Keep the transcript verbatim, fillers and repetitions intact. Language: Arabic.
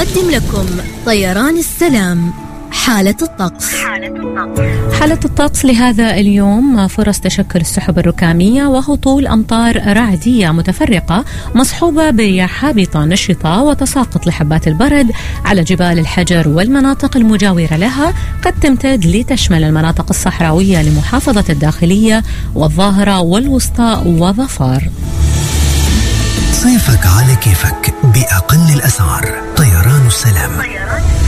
يقدم لكم طيران السلام حالة الطقس. حالة الطقس لهذا اليوم: فرص تشكل السحب الركامية وهطول أمطار رعدية متفرقة مصحوبة برياح هابطة نشطة وتساقط لحبات البرد على جبال الحجر والمناطق المجاورة لها، قد تمتد لتشمل المناطق الصحراوية لمحافظة الداخلية والظاهرة والوسطى وظفار. صيفك على كيفك بأقل الأسعار. طيران السلام.